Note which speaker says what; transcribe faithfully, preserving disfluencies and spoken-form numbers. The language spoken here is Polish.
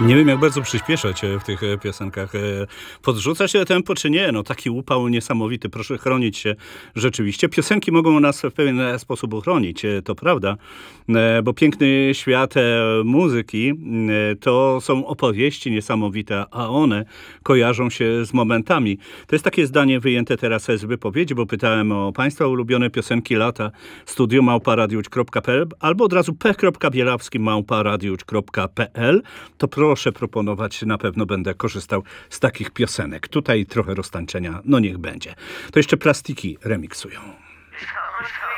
Speaker 1: Nie wiem, jak bardzo przyspieszać e, w tych e, piosenkach. E, Podrzuca się tempo, czy nie? No taki upał niesamowity. Proszę chronić się rzeczywiście. Piosenki mogą nas w pewien e, sposób uchronić, e, to prawda. E, Bo piękny świat e, muzyki e, to są opowieści niesamowite, a one kojarzą się z momentami. To jest takie zdanie wyjęte teraz z wypowiedzi, bo pytałem o Państwa ulubione piosenki lata. Studio małpa radiusz kropka p l albo od razu p kropka bielawski małpa radiusz kropka p l. To proszę proponować, na pewno będę korzystał z takich piosenek. Tutaj trochę roztańczenia, no niech będzie. To jeszcze Plastiki remiksują.
Speaker 2: Skąd